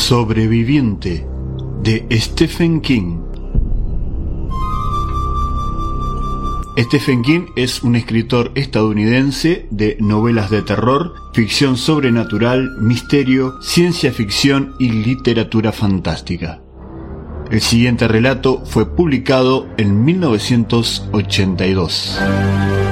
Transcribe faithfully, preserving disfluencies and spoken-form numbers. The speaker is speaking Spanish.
Sobreviviente, de Stephen King. Stephen King es un escritor estadounidense de novelas de terror, ficción sobrenatural, misterio, ciencia ficción y literatura fantástica. El siguiente relato fue publicado en mil novecientos ochenta y dos.